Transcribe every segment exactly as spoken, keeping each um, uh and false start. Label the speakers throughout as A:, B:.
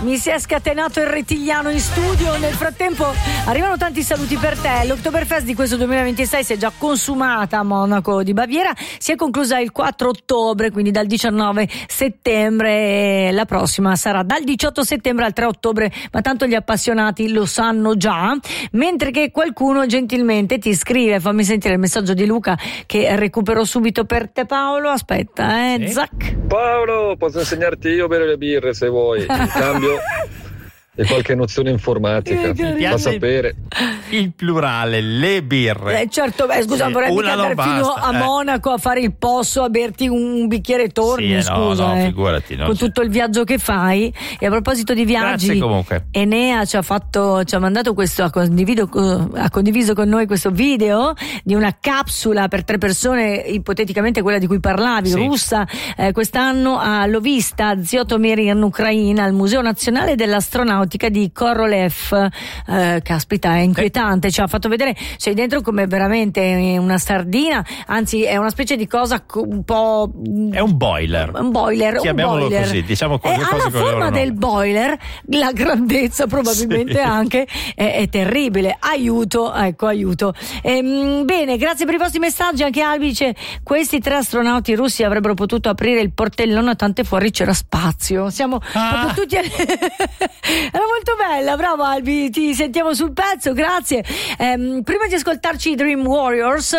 A: mi si è scatenato il rettiliano in studio. Nel frattempo arrivano tanti saluti per te. L'Oktoberfest di questo duemilaventisei si è già consumata a Monaco di Baviera, si è conclusa il quattro ottobre, quindi dal diciannove settembre, e la prossima sarà dal diciotto settembre al tre ottobre, ma tanto gli appassionati lo sanno già, mentre che qualcuno gentilmente ti scrive. Fammi sentire il messaggio di Luca che recupero subito per te, Paolo. Aspetta, eh,
B: sì.
A: zac.
C: Paolo, posso insegnarti io a bere le birre se vuoi, in cambio e qualche nozione informatica, fa sapere.
B: Il plurale, le birre.
A: Eh, certo, beh, scusa,
B: sì,
A: vorrei mica andare
B: basta,
A: fino a
B: eh.
A: Monaco a fare il posso, a berti un bicchiere e torni,
B: sì, eh,
A: scusa,
B: no, no,
A: eh.
B: figurati, no,
A: con
B: sì.
A: tutto il viaggio che fai. E a proposito di viaggi,
B: grazie comunque.
A: Enea ci ha fatto, ci ha mandato questo, ha condiviso, ha condiviso con noi questo video di una capsula per tre persone, ipoteticamente quella di cui parlavi,
B: sì.
A: russa, eh, quest'anno a Lovista, Ziotomir in Ucraina, al Museo Nazionale dell'Astronautica di Korolev. Eh, caspita, è inquietante, ci ha fatto vedere, sei dentro come veramente una sardina, anzi è una specie di cosa un po',
B: è un boiler,
A: un boiler,
B: chiamiamolo
A: un boiler.
B: Così, diciamo
A: è
B: cose
A: alla forma del boiler, la grandezza probabilmente sì. anche è, è terribile. Aiuto, ecco, aiuto. Ehm, bene, grazie per i vostri messaggi. Anche Albi dice: questi tre astronauti russi avrebbero potuto aprire il portellone, tanto fuori c'era spazio. Siamo
B: ah.
A: proprio tutti era molto bella, bravo Albi, ti sentiamo sul pezzo, grazie. Ehm, prima di ascoltarci i Dream Warriors,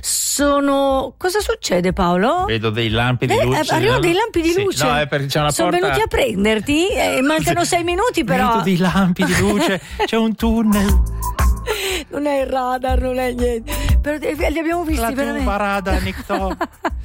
A: sono cosa succede, Paolo?
B: Vedo dei lampi di
A: eh,
B: luce.
A: Arrivano dei lampi di
B: sì.
A: luce.
B: No, è perché c'è una
A: sono
B: porta...
A: venuti a prenderti, eh, mancano sei minuti però.
B: Vedo dei lampi di luce, c'è un tunnel.
A: Non è il radar, non è niente. Però li abbiamo visti
B: la
A: veramente.
B: La radar, Nicto.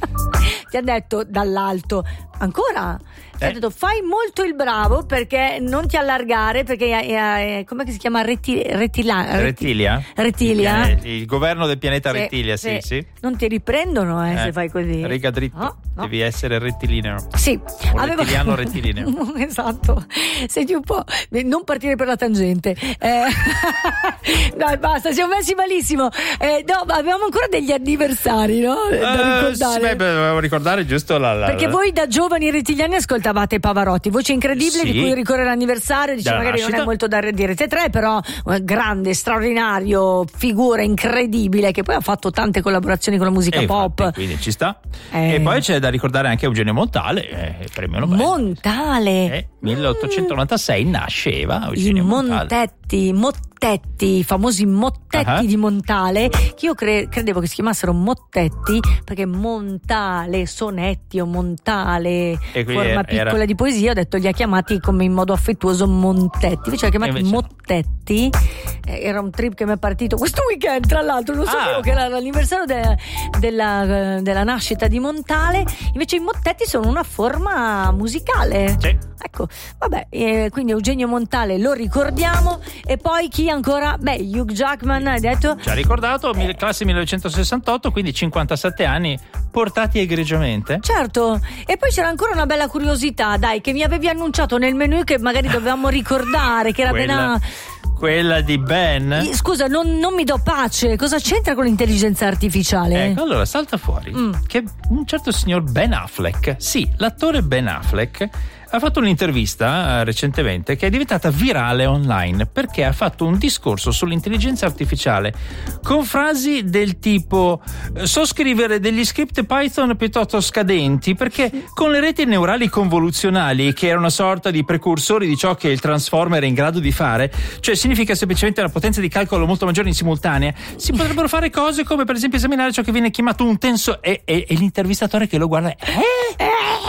A: Ti ha detto dall'alto, ancora? Ti eh? ha detto fai molto il bravo perché non ti allargare, perché è, è, come si chiama? Retti, rettila,
B: Rettilia?
A: Rettilia?
B: Il, il governo del pianeta
A: sì,
B: Rettilia, sì,
A: sì,
B: sì.
A: Non ti riprendono eh, eh, se fai così.
B: Riga dritto,
A: no, no.
B: devi essere rettilineo.
A: Sì.
B: Un
A: Avevo...
B: rettiliano rettilineo.
A: Esatto. Senti un po', non partire per la tangente. Eh... Dai, basta, siamo messi malissimo. Eh, no, ma avevamo ancora degli anniversari, no? Da
B: Uh,
A: ricordare.
B: sì, beh, dovevo ricordare giusto la, la
A: perché voi da giovani rettiliani ascoltavate Pavarotti, voce incredibile, sì. di cui ricorre l'anniversario, dice magari nascita. Non è molto da dire te tre, però grande, straordinario, figura incredibile che poi ha fatto tante collaborazioni con la musica
B: e
A: pop,
B: infatti, quindi ci sta.
A: eh.
B: E poi c'è da ricordare anche Eugenio Montale, eh, premio Nobel.
A: Montale
B: eh, milleottocentonovantasei nasceva Eugenio
A: i
B: Montale.
A: Montetti, Mottetti, i famosi Mottetti uh-huh. di Montale, che io cre- credevo che si chiamassero Mottetti perché Montale, sonetti o Montale, forma
B: era,
A: piccola
B: era...
A: di poesia, ho detto li ha chiamati come in modo affettuoso Montetti, invece li ha chiamati invece... Mottetti. Eh, era un trip che mi è partito questo weekend, tra l'altro, non sapevo ah. che era l'anniversario de- della, della nascita di Montale, invece i Mottetti sono una forma musicale.
B: Sì.
A: Ecco, vabbè, eh, quindi Eugenio Montale lo ricordiamo. E poi chi ancora? Beh, Hugh Jackman, hai detto?
B: Ci ha ricordato, eh. classe millenovecentosessantotto, quindi cinquantasette anni portati egregiamente.
A: Certo, e poi c'era ancora una bella curiosità, dai, che mi avevi annunciato nel menu che magari dovevamo ricordare, che era
B: quella,
A: appena...
B: quella di Ben.
A: Scusa, non, non mi do pace, cosa c'entra con l'intelligenza artificiale?
B: Ecco, allora salta fuori mm. che un certo signor Ben Affleck, sì, l'attore Ben Affleck, ha fatto un'intervista uh, recentemente che è diventata virale online perché ha fatto un discorso sull'intelligenza artificiale con frasi del tipo: so scrivere degli script Python piuttosto scadenti perché con le reti neurali convoluzionali, che era una sorta di precursori di ciò che il Transformer è in grado di fare, cioè significa semplicemente una potenza di calcolo molto maggiore in simultanea, si potrebbero fare cose come per esempio esaminare ciò che viene chiamato un tensore, e, e, e l'intervistatore che lo guarda eh?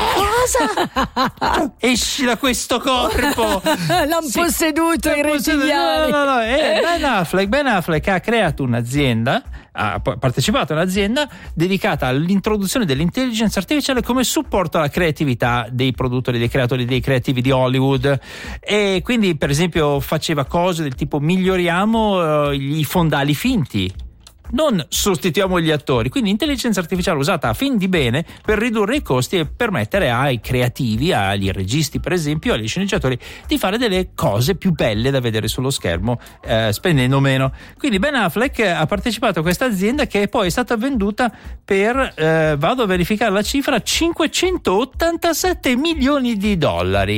B: Cosa? Esci da questo corpo.
A: L'hanno sì. posseduto i rettiliani.
B: No, no, no. E Ben Affleck, Ben Affleck ha creato un'azienda, ha partecipato a un'azienda dedicata all'introduzione dell'intelligenza artificiale come supporto alla creatività dei produttori, dei creatori, dei creativi di Hollywood. E quindi per esempio faceva cose del tipo: miglioriamo uh, i fondali finti, non sostituiamo gli attori. Quindi intelligenza artificiale usata a fin di bene per ridurre i costi e permettere ai creativi, agli registi per esempio, agli sceneggiatori, di fare delle cose più belle da vedere sullo schermo, eh, spendendo meno. Quindi Ben Affleck ha partecipato a questa azienda che poi è stata venduta per eh, vado a verificare la cifra, cinquecentottantasette milioni di dollari.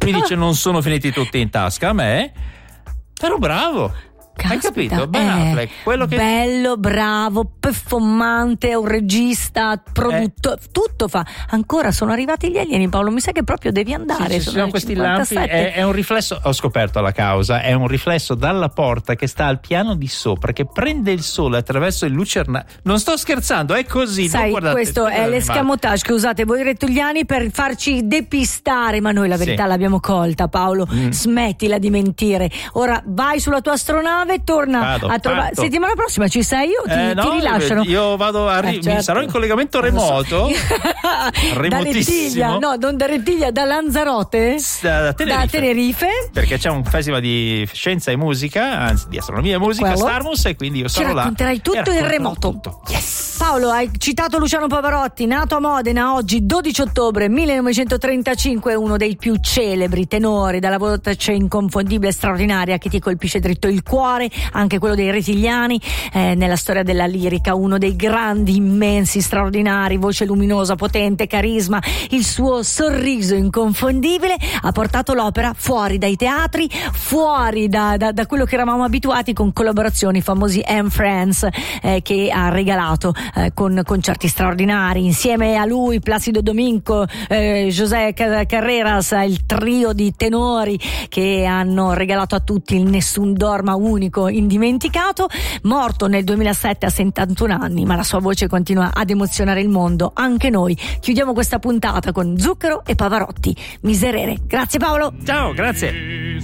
B: mi dice non sono finiti tutti in tasca a me, però bravo.
A: Caspita,
B: hai capito? Ben
A: eh,
B: Affleck, quello che
A: bello, bravo, performante, è un regista, produttore, sì. tutto fa. Ancora sono arrivati gli alieni, Paolo, mi sa che proprio devi andare.
B: Sì, ci
A: sono
B: sono questi lampi, è, è un riflesso, ho scoperto la causa, è un riflesso dalla porta che sta al piano di sopra, che prende il sole attraverso il lucernario. Non sto scherzando, è così.
A: Sai,
B: guardate,
A: questo è l'escamotage che usate voi rettiliani per farci depistare, ma noi la verità sì. l'abbiamo colta, Paolo. Mm. Smettila di mentire. Ora vai sulla tua astronave, torna
B: vado,
A: a trovare. Settimana prossima ci sei o ti,
B: eh, no,
A: ti rilasciano?
B: Io vado a ri- eh, certo. sarò in collegamento remoto.
A: Da Rettiglia, no, non da Rettiglia, da Lanzarote,
B: da, da, Tenerife.
A: da Tenerife,
B: perché c'è un festival di scienza e musica, anzi di astronomia e musica,
A: Quello.
B: Starmus, e quindi io sarò là.
A: Ci racconterai tutto in remoto.
B: Tutto. Yes.
A: Paolo, hai citato Luciano Pavarotti, nato a Modena oggi dodici ottobre millenovecentotrentacinque, uno dei più celebri tenori dalla voce inconfondibile e straordinaria che ti colpisce dritto il cuore, anche quello dei Rettigliani, eh, nella storia della lirica, uno dei grandi, immensi, straordinari, voce luminosa, potente, carisma, il suo sorriso inconfondibile ha portato l'opera fuori dai teatri, fuori da, da, da quello che eravamo abituati, con collaborazioni famosi and Friends, eh, che ha regalato eh, con concerti straordinari insieme a lui, Placido Domingo, eh, José Carreras, il trio di tenori che hanno regalato a tutti il Nessun Dorma unico, indimenticato, morto nel duemilasette a settantuno anni, ma la sua voce continua ad emozionare il mondo, anche noi. Chiudiamo questa puntata con Zucchero e Pavarotti, Miserere. Grazie Paolo.
B: Ciao, grazie.